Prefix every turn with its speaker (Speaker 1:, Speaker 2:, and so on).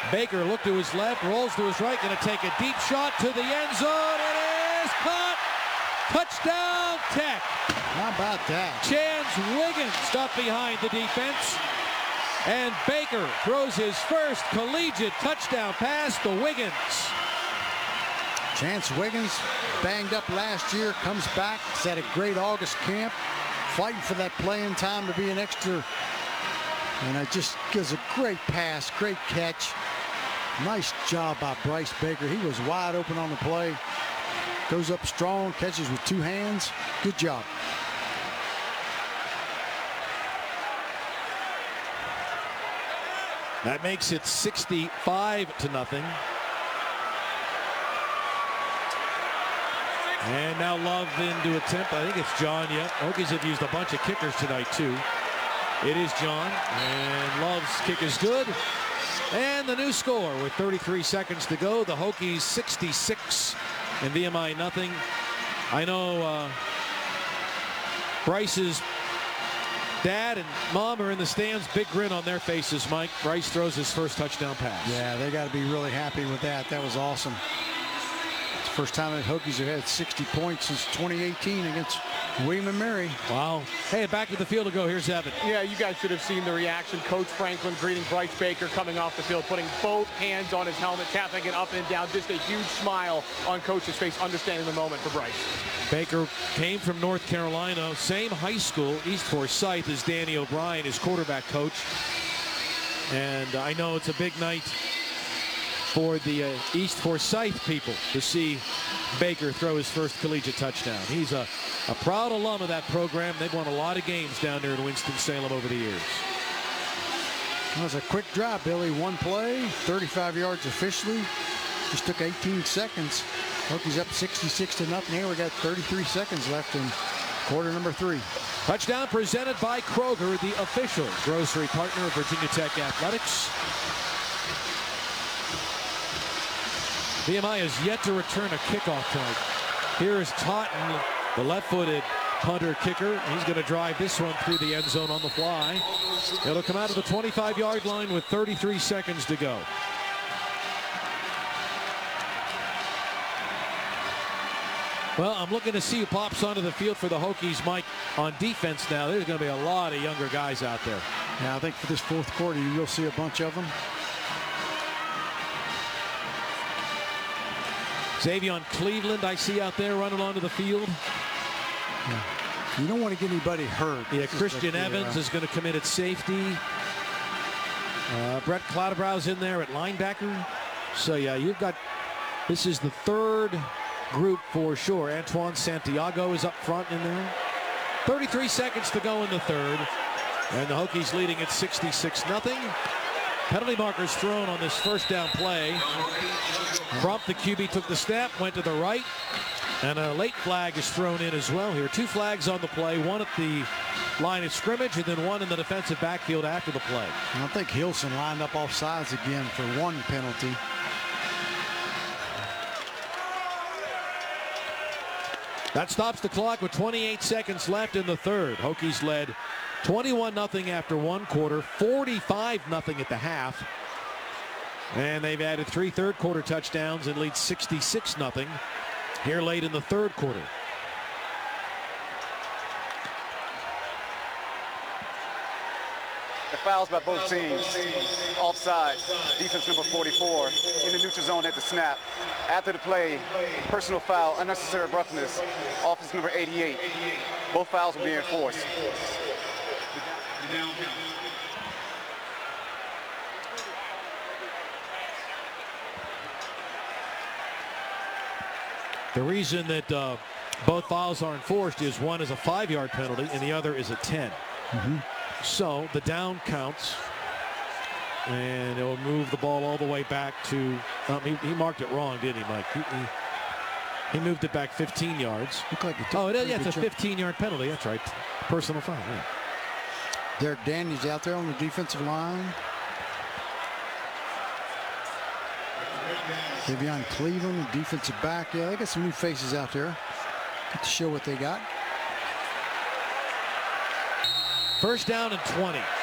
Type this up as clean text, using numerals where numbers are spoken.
Speaker 1: Baker looked to his left, rolls to his right, going to take a deep shot to the end zone. It is caught. Touchdown, Tech.
Speaker 2: How about that?
Speaker 1: Chance Wiggins got behind the defense. And Baker throws his first collegiate touchdown pass to Wiggins.
Speaker 2: Chance Wiggins, banged up last year, comes back. He's had a great August camp, fighting for that playing time to be an extra. And it just gives a great pass, great catch. Nice job by Bryce Baker. He was wide open on the play. Goes up strong, catches with two hands. Good job.
Speaker 1: That makes it 65-0. And now Love into attempt. I think it's John. Yep. Hokies have used a bunch of kickers tonight too. It is John, and Love's kick is good. And the new score with 33 seconds to go. The Hokies 66 and VMI nothing. I know Bryce's dad and mom are in the stands. Big grin on their faces, Mike. Bryce throws his first touchdown pass.
Speaker 2: Yeah, they got to be really happy with that. That was awesome. It's the first time the Hokies have had 60 points since 2018 against William & Mary.
Speaker 1: Wow. Hey, back to the field to go. Here's Evan.
Speaker 3: Yeah, you guys should have seen the reaction. Coach Franklin greeting Bryce Baker coming off the field, putting both hands on his helmet, tapping it up and down. Just a huge smile on Coach's face, understanding the moment for Bryce.
Speaker 1: Baker came from North Carolina, same high school, East Forsyth, as Danny O'Brien, his quarterback coach. And I know it's a big night for the East Forsyth people to see Baker throw his first collegiate touchdown. He's a proud alum of that program. They've won a lot of games down there in Winston-Salem over the years.
Speaker 2: That was a quick drive, Billy. One play, 35 yards officially. Just took 18 seconds. Hokies up 66-0. Here we got 33 seconds left in quarter number 3.
Speaker 1: Touchdown presented by Kroger, the official grocery partner of Virginia Tech Athletics. VMI has yet to return a kickoff tonight. Here's Totten, the left-footed punter kicker. He's going to drive this one through the end zone on the fly. It'll come out of the 25-yard line with 33 seconds to go. Well, I'm looking to see who pops onto the field for the Hokies, Mike, on defense now. There's going to be a lot of younger guys out there.
Speaker 2: Yeah, I think for this fourth quarter, you will see a bunch of them.
Speaker 1: Xavion Cleveland, I see out there running onto the field.
Speaker 2: Yeah. You don't want to get anybody hurt.
Speaker 1: Yeah, Christian Evans is going to come in at safety. Brett Cloudebrow's in there at linebacker. So, yeah, you've got, this is the third group for sure. Antoine Santiago is up front in there. 33 seconds to go in the third. And the Hokies leading at 66-0. Penalty markers thrown on this first down play. Crump, the QB, took the snap, went to the right. And a late flag is thrown in as well here. 2 flags on the play, one at the line of scrimmage and then one in the defensive backfield after the play.
Speaker 2: I think Hilson lined up off sides again for one penalty.
Speaker 1: That stops the clock with 28 seconds left in the third. Hokies led 21-0 after one quarter, 45-0 at the half. And they've added 3 third-quarter touchdowns and lead 66-0 here late in the third quarter.
Speaker 4: The fouls by both teams. Offside. Defense number 44 in the neutral zone at the snap. After the play, personal foul, unnecessary roughness. Offense number 88. Both fouls will be enforced.
Speaker 1: The reason that both fouls are enforced is one is a 5-yard penalty and the other is a 10. So the down counts, and it will move the ball all the way back to. He marked it wrong, didn't he, Mike? He moved it back 15 yards.
Speaker 2: Like
Speaker 1: it's a 15-yard penalty. That's right. Personal foul. Yeah.
Speaker 2: Derek Daniels out there on the defensive line. Xavion Cleveland, defensive back. Yeah, they got some new faces out there. Get to show what they got.
Speaker 1: First down and 20.